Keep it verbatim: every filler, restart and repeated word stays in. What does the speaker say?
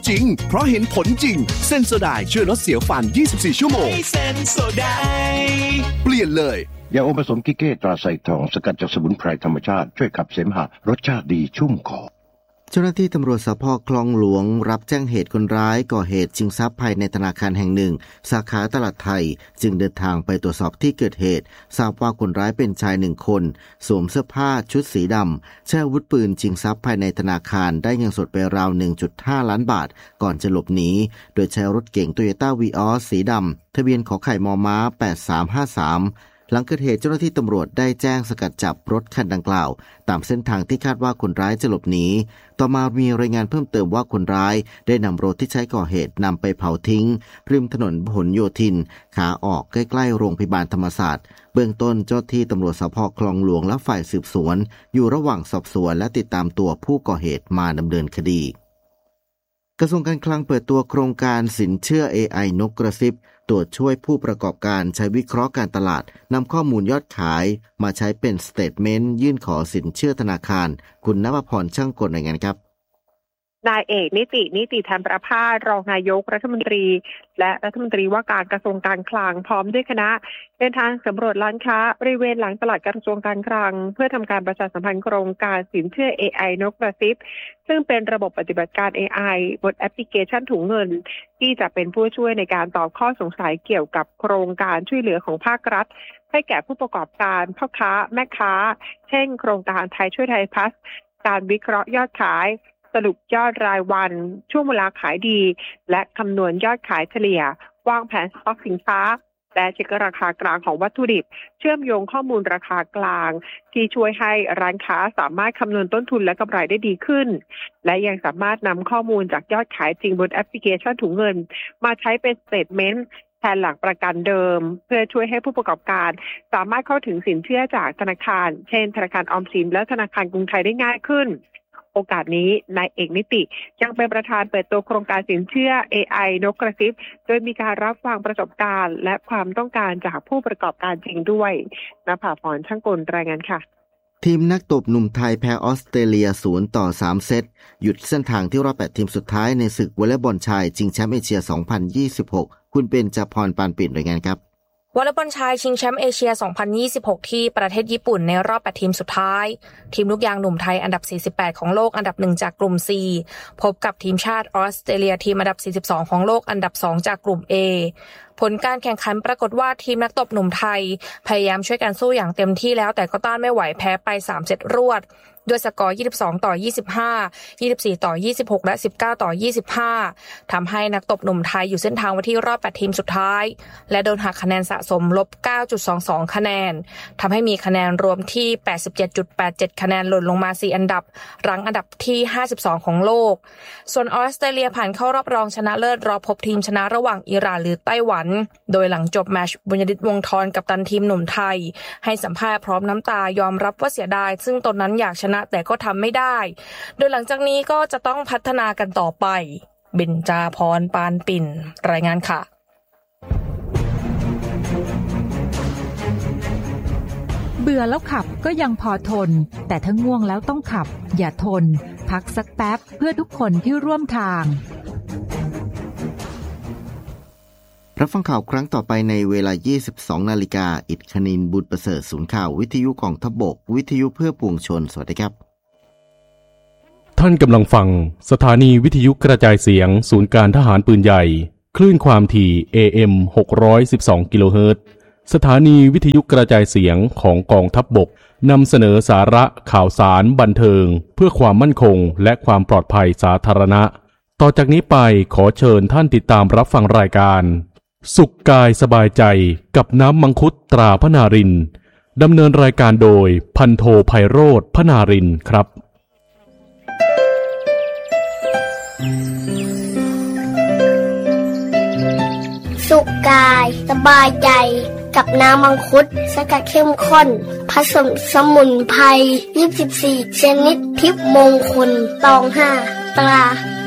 จริงเพราะเห็นผลจริงเซนโซไดช่วยลดเสียวฟันยี่สิบสี่ชั่วโมงเซนโซไดเปลี่ยนเลยยาอมผสมกิเก้ตราไซทองสกัดจากสมุนไพรธรรมชาติช่วยขับเสมหะรสชาติดีชุ่มคอเจ้าหน้าที่ตำรวจสภ.คลองหลวงรับแจ้งเหตุคนร้ายก่อเหตุชิงทรัพย์ภายในธนาคารแห่งหนึ่งสาขาตลาดไทยจึงเดินทางไปตรวจสอบที่เกิดเหตุทราบว่าคนร้ายเป็นชายหนึ่งคนสวมเสื้อผ้าชุดสีดำใช้อาวุธปืนชิงทรัพย์ภายในธนาคารได้เงินสดไปราว หนึ่งจุดห้า ล้านบาทก่อนจะหลบหนีโดยใช้รถเก๋ง Toyota Vios สีดำทะเบียนขอไข่มอม้าแปดสามห้าสามหลังเกิดเหตุเจ้าหน้าที่ตำรวจได้แจ้งสกัดจับรถคันดังกล่าวตามเส้นทางที่คาดว่าคนร้ายจะหลบหนีต่อมามีรายงานเพิ่มเติมว่าคนร้ายได้นำรถที่ใช้ก่อเหตุนำไปเผาทิ้งริมถนนพหลโยธินขาออกใกล้ๆโรงพยาบาลธรรมศาสตร์เบื้องต้นเจ้าที่ตำรวจสภ.คลองหลวงและฝ่ายสืบสวนอยู่ระหว่างสอบสวนและติดตามตัวผู้ก่อเหตุมาดำเนินคดีกระทรวงการคลังเปิดตัวโครงการสินเชื่อ เอ ไอ นกกระซิบตรวจช่วยผู้ประกอบการใช้วิเคราะห์การตลาดนำข้อมูลยอดขายมาใช้เป็นสเตทเมนต์ยื่นขอสินเชื่อธนาคารคุณณภพรช่างกลรายงานครับนายเอกนิตินิติธรรมประภาสรองนายกรัฐมนตรีและรัฐมนตรีว่าการกระทรวงการคลังพร้อมด้วยคณะเดินทางสำรวจร้านค้าบริเวณหลังตลาดกระทรวงการคลังเพื่อทำการประชาสัมพันธ์โครงการสินเชื่อ เอ ไอ นกกระซิบซึ่งเป็นระบบปฏิบัติการ เอ ไอ บนแอปพลิเคชันถุงเงินที่จะเป็นผู้ช่วยในการตอบข้อสงสัยเกี่ยวกับโครงการช่วยเหลือของภาครัฐให้แก่ผู้ประกอบการพ่อค้าแม่ค้าเช่นโครงการไทยช่วยไทยพลัสการวิเคราะห์ยอดขายสรุปยอดรายวันช่วงเวลาขายดีและคำนวณยอดขายเฉลี่ยวางแผนสต็อกสินค้าและเช็คราคากลางของวัตถุดิบเชื่อมโยงข้อมูลราคากลางที่ช่วยให้ร้านค้าสามารถคำนวณต้นทุนและกำไรได้ดีขึ้นและยังสามารถนำข้อมูลจากยอดขายจริงบนแอปพลิเคชันถุงเงินมาใช้เป็นสเตทเมนต์แทนหลักประกันเดิมเพื่อช่วยให้ผู้ประกอบการสามารถเข้าถึงสินเชื่อจากธนาคารเช่นธนาคารออมสินและธนาคารกรุงไทยได้ง่ายขึ้นโอกาสนี้นายเอกนิติยังเป็นประธานเปิดตัวโครงการสินเชื่อ เอ ไอ นกกระซิบโดยมีการรับฟังประสบการณ์และความต้องการจากผู้ประกอบการจริงด้วยณภาพรช่างกลรายงานค่ะทีมนักตบหนุ่มไทยแพ้ออสเตรเลียศูนย์ต่อสามเซตหยุดเส้นทางที่รอบแปดทีมสุดท้ายในศึกวอลเลย์บอลชายชิงแชมป์เอเชียสองพันยี่สิบหกคุณเบญจพรปานปิ่นรายงานครับวอลเลย์บอลชายชิงแชมป์เอเชียสองพันยี่สิบหกที่ประเทศญี่ปุ่นในรอบแปดทีมสุดท้ายทีมลูกยางหนุ่มไทยอันดับสี่สิบแปดของโลกอันดับหนึ่งจากกลุ่ม C พบกับทีมชาติออสเตรเลียทีมอันดับสี่สิบสองของโลกอันดับสองจากกลุ่ม A ผลการแข่งขันปรากฏว่าทีมนักตบหนุ่มไทยพยายามช่วยกันสู้อย่างเต็มที่แล้วแต่ก็ต้านไม่ไหวแพ้ไปสามเซตรวดด้วยสกอร์ยี่สิบสองต่อยี่สิบห้า ยี่สิบสี่ต่อยี่สิบหกและสิบเก้าต่อยี่สิบห้าทำให้นักตบหนุ่มไทยอยู่เส้นทางไปที่รอบแปดทีมสุดท้ายและโดนหักคะแนนสะสมลบ เก้าจุดสองสอง คะแนนทำให้มีคะแนนรวมที่ แปดสิบเจ็ดจุดแปดเจ็ด คะแนนหล่นลงมาสี่อันดับรั้งอันดับที่ห้าสิบสองของโลกส่วนออสเตรเลียผ่านเข้ารอบรองชนะเลิศรอพบทีมชนะระหว่างอิหร่านหรือไต้หวันโดยหลังจบแมตช์บุญยฤทธิ์วงศ์ธรกัปตันทีมหนุ่มไทยให้สัมภาษณ์พร้อมน้ำตายอมรับว่าเสียดายซึ่งตนนั้นอยากชนะแต่ก็ทำไม่ได้โดยหลังจากนี้ก็จะต้องพัฒนากันต่อไปเบญจพรปานปิ่นรายงานค่ะเบื่อแล้วขับก็ยังพอทนแต่ถ้าง่วงแล้วต้องขับอย่าทนพักสักแป๊บเพื่อทุกคนที่ร่วมทางรับฟังข่าวครั้งต่อไปในเวลา ยี่สิบสองนาฬิกา อิฐคณินบุตรประเสริฐศูนย์ข่าววิทยุกองทัพบกวิทยุเพื่อปวงชนสวัสดีครับท่านกำลังฟังสถานีวิทยุกระจายเสียงศูนย์การทหารปืนใหญ่คลื่นความถี่ เอ เอ็ม หกร้อยสิบสอง กิโลเฮิรตซ์สถานีวิทยุกระจายเสียงของกองทัพบกนำเสนอสาระข่าวสารบันเทิงเพื่อความมั่นคงและความปลอดภัยสาธารณะต่อจากนี้ไปขอเชิญท่านติดตามรับฟังรายการสุขกายสบายใจกับน้ำมังคุดตราพนารินดำเนินรายการโดยพันโทไพโรจน์พนารินครับสุขกายสบายใจกับน้ำมังคุดสกัดเข้มข้นผสมสมุนไพรยี่สิบสี่ชนิดทิพย์มงคลตองห้าตรา